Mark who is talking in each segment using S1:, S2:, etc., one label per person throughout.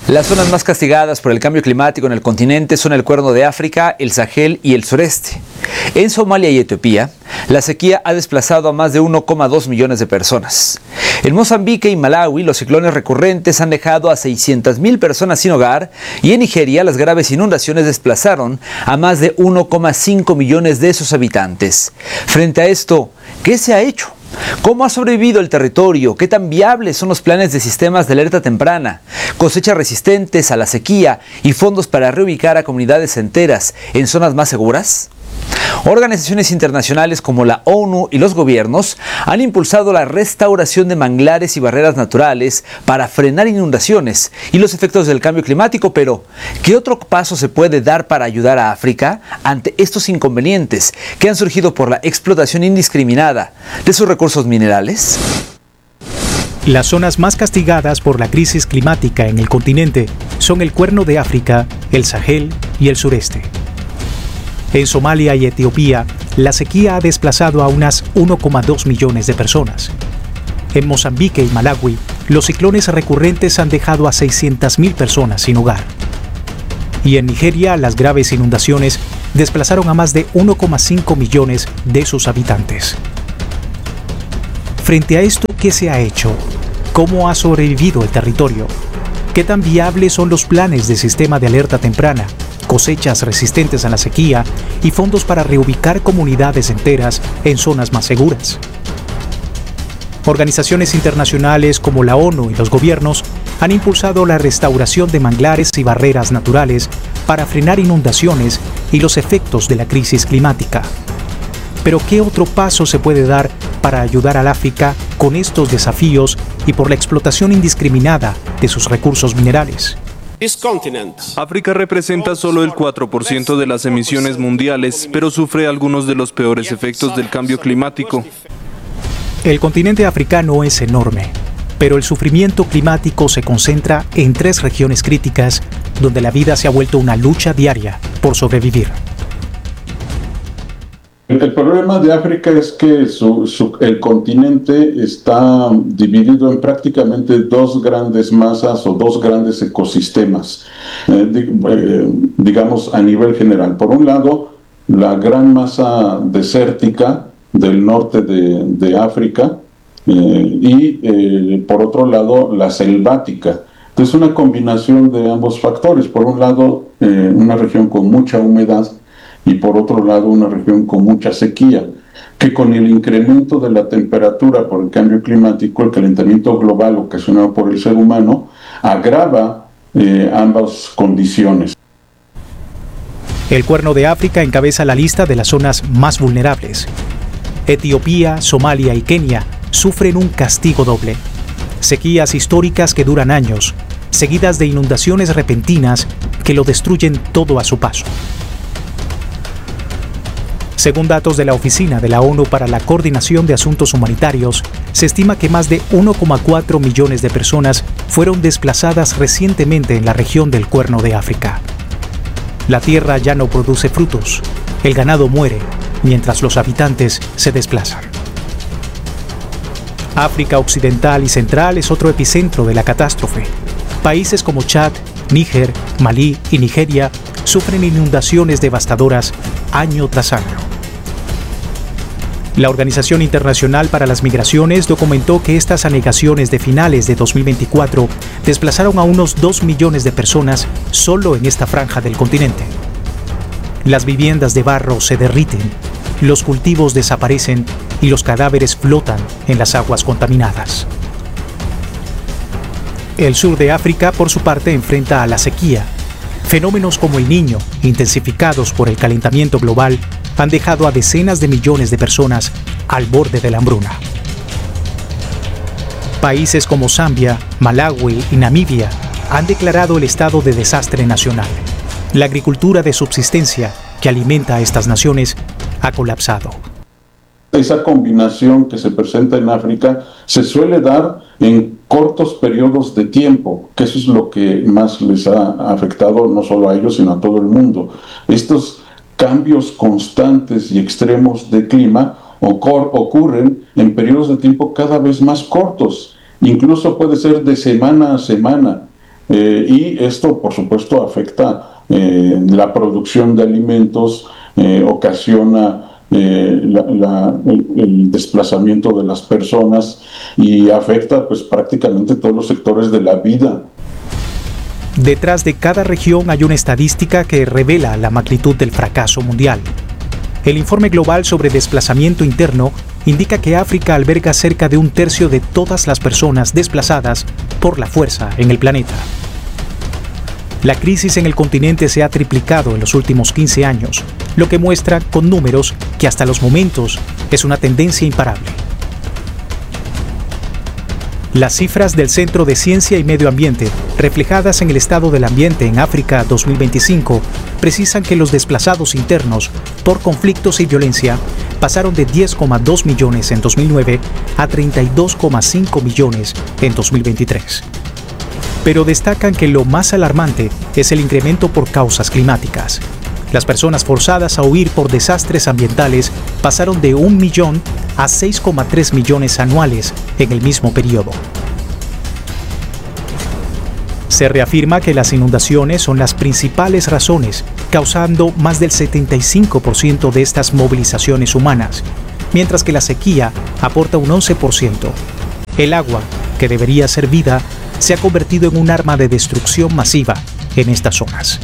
S1: Las zonas más castigadas por el cambio climático en el continente son el Cuerno de África, el Sahel y el sureste. En Somalia y Etiopía, la sequía ha desplazado a más de 1,2 millones de personas. En Mozambique y Malawi, los ciclones recurrentes han dejado a 600.000 personas sin hogar, y en Nigeria, las graves inundaciones desplazaron a más de 1,5 millones de sus habitantes. Frente a esto, ¿qué se ha hecho? ¿Cómo ha sobrevivido el territorio? ¿Qué tan viables son los planes de sistemas de alerta temprana, cosechas resistentes a la sequía y fondos para reubicar a comunidades enteras en zonas más seguras? Organizaciones internacionales como la ONU y los gobiernos han impulsado la restauración de manglares y barreras naturales para frenar inundaciones y los efectos del cambio climático, pero ¿qué otro paso se puede dar para ayudar a África ante estos inconvenientes que han surgido por la explotación indiscriminada de sus recursos minerales?
S2: Las zonas más castigadas por la crisis climática en el continente son el Cuerno de África, el Sahel y el sureste. En Somalia y Etiopía, la sequía ha desplazado a unas 1,2 millones de personas. En Mozambique y Malawi, los ciclones recurrentes han dejado a 600.000 personas sin hogar. Y en Nigeria, las graves inundaciones desplazaron a más de 1,5 millones de sus habitantes. Frente a esto, ¿qué se ha hecho? ¿Cómo ha sobrevivido el territorio? ¿Qué tan viables son los planes de sistema de alerta temprana, cosechas resistentes a la sequía y fondos para reubicar comunidades enteras en zonas más seguras? Organizaciones internacionales como la ONU y los gobiernos han impulsado la restauración de manglares y barreras naturales para frenar inundaciones y los efectos de la crisis climática. Pero ¿qué otro paso se puede dar para ayudar al África con estos desafíos y por la explotación indiscriminada de sus recursos minerales?
S3: África representa solo el 4% de las emisiones mundiales, pero sufre algunos de los peores efectos del cambio climático.
S2: El continente africano es enorme, pero el sufrimiento climático se concentra en 3 regiones críticas donde la vida se ha vuelto una lucha diaria por sobrevivir.
S4: El problema de África es que el continente está dividido en prácticamente 2 grandes masas o 2 grandes ecosistemas, digamos a nivel general. Por un lado, la gran masa desértica del norte de África y por otro lado la selvática. Entonces una combinación de ambos factores. Por un lado, una región con mucha humedad, y por otro lado una región con mucha sequía, que con el incremento de la temperatura por el cambio climático, el calentamiento global ocasionado por el ser humano, agrava ambas condiciones.
S2: El Cuerno de África encabeza la lista de las zonas más vulnerables. Etiopía, Somalia y Kenia sufren un castigo doble. Sequías históricas que duran años, seguidas de inundaciones repentinas que lo destruyen todo a su paso. Según datos de la Oficina de la ONU para la Coordinación de Asuntos Humanitarios, se estima que más de 1,4 millones de personas fueron desplazadas recientemente en la región del Cuerno de África. La tierra ya no produce frutos, el ganado muere, mientras los habitantes se desplazan. África Occidental y Central es otro epicentro de la catástrofe. Países como Chad, Níger, Malí y Nigeria sufren inundaciones devastadoras año tras año. La Organización Internacional para las Migraciones documentó que estas anegaciones de finales de 2024 desplazaron a unos 2 millones de personas solo en esta franja del continente. Las viviendas de barro se derriten, los cultivos desaparecen y los cadáveres flotan en las aguas contaminadas. El sur de África, por su parte, enfrenta a la sequía. Fenómenos como el Niño, intensificados por el calentamiento global, han dejado a decenas de millones de personas al borde de la hambruna. Países como Zambia, Malawi y Namibia han declarado el estado de desastre nacional. La agricultura de subsistencia que alimenta a estas naciones ha colapsado.
S4: Esa combinación que se presenta en África se suele dar en cortos periodos de tiempo, que eso es lo que más les ha afectado no solo a ellos, sino a todo el mundo. Estos cambios constantes y extremos de clima ocurren en periodos de tiempo cada vez más cortos, incluso puede ser de semana a semana. y esto, por supuesto, afecta la producción de alimentos, ocasiona el desplazamiento de las personas y afecta pues prácticamente todos los sectores de la vida.
S2: Detrás de cada región hay una estadística que revela la magnitud del fracaso mundial. El informe global sobre desplazamiento interno indica que África alberga cerca de un tercio de todas las personas desplazadas por la fuerza en el planeta. La crisis en el continente se ha triplicado en los últimos 15 años, lo que muestra con números que hasta los momentos es una tendencia imparable. Las cifras del Centro de Ciencia y Medio Ambiente, reflejadas en el Estado del Ambiente en África 2025, precisan que los desplazados internos por conflictos y violencia pasaron de 10,2 millones en 2009 a 32,5 millones en 2023. Pero destacan que lo más alarmante es el incremento por causas climáticas. Las personas forzadas a huir por desastres ambientales pasaron de 1 millón a 6,3 millones anuales en el mismo periodo. Se reafirma que las inundaciones son las principales razones, causando más del 75% de estas movilizaciones humanas, mientras que la sequía aporta un 11%. El agua, que debería ser vida, se ha convertido en un arma de destrucción masiva en estas zonas.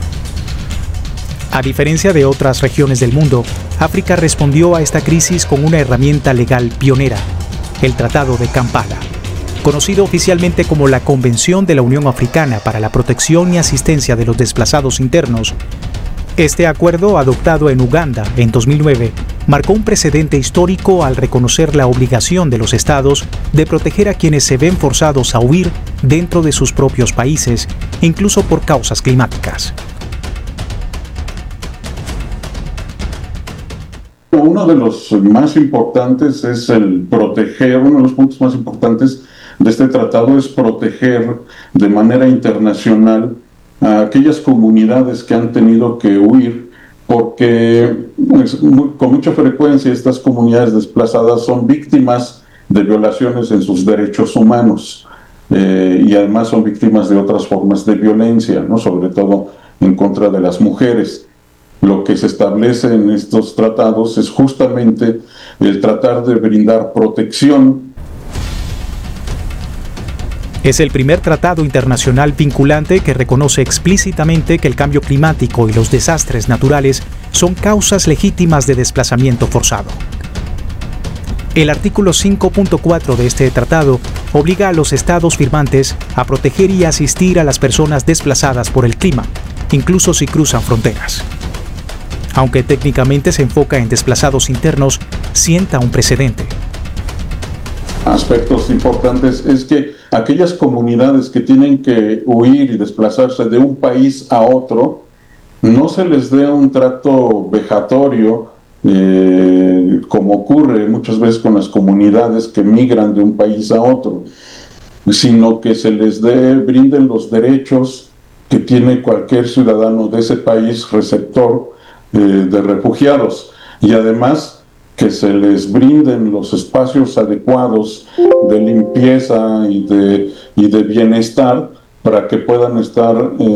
S2: A diferencia de otras regiones del mundo, África respondió a esta crisis con una herramienta legal pionera, el Tratado de Kampala, conocido oficialmente como la Convención de la Unión Africana para la Protección y Asistencia de los Desplazados Internos. Este acuerdo, adoptado en Uganda en 2009, marcó un precedente histórico al reconocer la obligación de los estados de proteger a quienes se ven forzados a huir dentro de sus propios países, incluso por causas climáticas.
S4: Uno de los más importantes es uno de los puntos más importantes de este tratado es proteger de manera internacional a aquellas comunidades que han tenido que huir, porque con mucha frecuencia estas comunidades desplazadas son víctimas de violaciones en sus derechos humanos y además son víctimas de otras formas de violencia, ¿no? Sobre todo en contra de las mujeres. Lo que se establece en estos tratados es justamente el tratar de brindar protección.
S2: Es el primer tratado internacional vinculante que reconoce explícitamente que el cambio climático y los desastres naturales son causas legítimas de desplazamiento forzado. El artículo 5.4 de este tratado obliga a los estados firmantes a proteger y asistir a las personas desplazadas por el clima, incluso si cruzan fronteras. Aunque técnicamente se enfoca en desplazados internos, sienta un precedente.
S4: Aspectos importantes es que aquellas comunidades que tienen que huir y desplazarse de un país a otro, no se les dé un trato vejatorio, como ocurre muchas veces con las comunidades que migran de un país a otro, sino que se les brinden los derechos que tiene cualquier ciudadano de ese país receptor de refugiados, y además que se les brinden los espacios adecuados de limpieza y de bienestar para que puedan estar,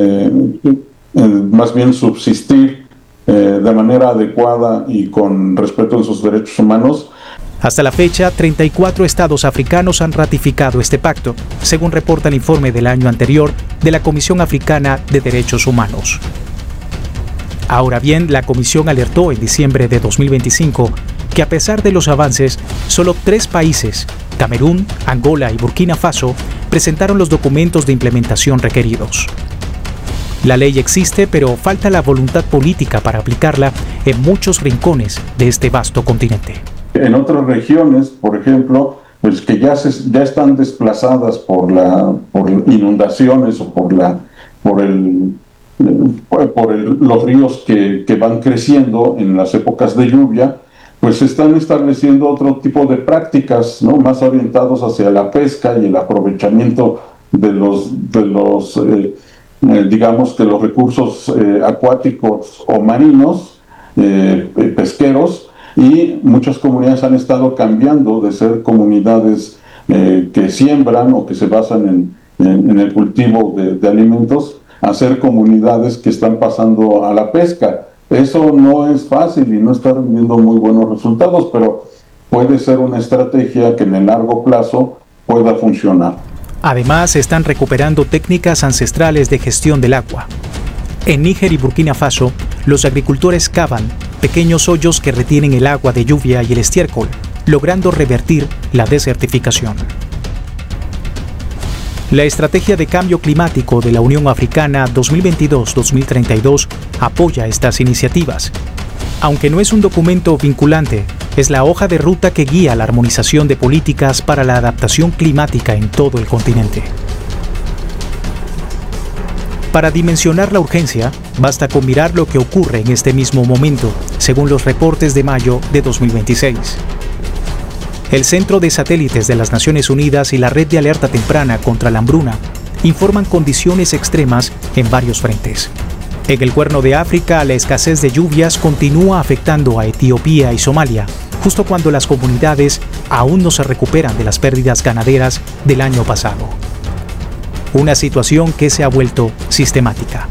S4: más bien subsistir de manera adecuada y con respeto a sus derechos humanos.
S2: Hasta la fecha, 34 estados africanos han ratificado este pacto, según reporta el informe del año anterior de la Comisión Africana de Derechos Humanos. Ahora bien, la Comisión alertó en diciembre de 2025 que a pesar de los avances, solo 3 países, Camerún, Angola y Burkina Faso, presentaron los documentos de implementación requeridos. La ley existe, pero falta la voluntad política para aplicarla en muchos rincones de este vasto continente.
S4: En otras regiones, por ejemplo, pues que ya están desplazadas por inundaciones o por los ríos que van creciendo en las épocas de lluvia, pues se están estableciendo otro tipo de prácticas, ¿no? Más orientados hacia la pesca y el aprovechamiento de los digamos que los recursos acuáticos o marinos, pesqueros, y muchas comunidades han estado cambiando de ser comunidades que siembran o que se basan en el cultivo de alimentos, hacer comunidades que están pasando a la pesca. Eso no es fácil y no está rendiendo muy buenos resultados, pero puede ser una estrategia que en el largo plazo pueda funcionar.
S2: Además, están recuperando técnicas ancestrales de gestión del agua. En Níger y Burkina Faso, los agricultores cavan pequeños hoyos que retienen el agua de lluvia y el estiércol, logrando revertir la desertificación. La Estrategia de Cambio Climático de la Unión Africana 2022-2032 apoya estas iniciativas. Aunque no es un documento vinculante, es la hoja de ruta que guía la armonización de políticas para la adaptación climática en todo el continente. Para dimensionar la urgencia, basta con mirar lo que ocurre en este mismo momento, según los reportes de mayo de 2026. El Centro de Satélites de las Naciones Unidas y la Red de Alerta Temprana contra la Hambruna informan condiciones extremas en varios frentes. En el Cuerno de África, la escasez de lluvias continúa afectando a Etiopía y Somalia, justo cuando las comunidades aún no se recuperan de las pérdidas ganaderas del año pasado. Una situación que se ha vuelto sistemática.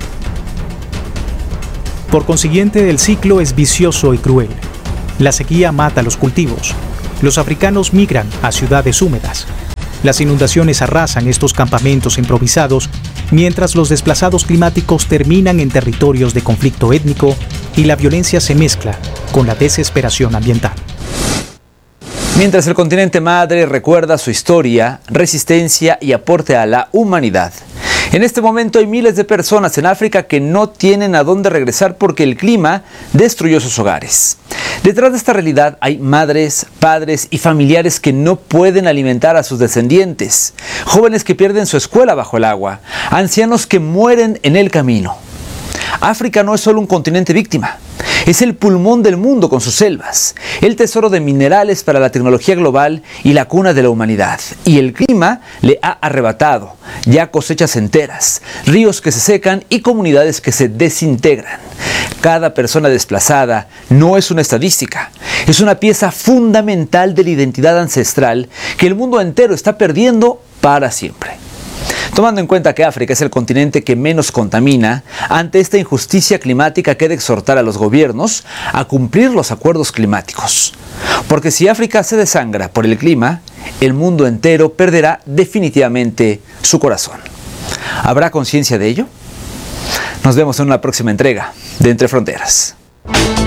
S2: Por consiguiente, el ciclo es vicioso y cruel. La sequía mata los cultivos. Los africanos migran a ciudades húmedas. Las inundaciones arrasan estos campamentos improvisados, mientras los desplazados climáticos terminan en territorios de conflicto étnico y la violencia se mezcla con la desesperación ambiental.
S1: Mientras el continente madre recuerda su historia, resistencia y aporte a la humanidad. En este momento hay miles de personas en África que no tienen a dónde regresar porque el clima destruyó sus hogares. Detrás de esta realidad hay madres, padres y familiares que no pueden alimentar a sus descendientes, jóvenes que pierden su escuela bajo el agua, ancianos que mueren en el camino. África no es solo un continente víctima, es el pulmón del mundo con sus selvas, el tesoro de minerales para la tecnología global y la cuna de la humanidad. Y el clima le ha arrebatado ya cosechas enteras, ríos que se secan y comunidades que se desintegran. Cada persona desplazada no es una estadística, es una pieza fundamental de la identidad ancestral que el mundo entero está perdiendo para siempre. Tomando en cuenta que África es el continente que menos contamina, ante esta injusticia climática queda exhortar a los gobiernos a cumplir los acuerdos climáticos. Porque si África se desangra por el clima, el mundo entero perderá definitivamente su corazón. ¿Habrá conciencia de ello? Nos vemos en una próxima entrega de Entre Fronteras.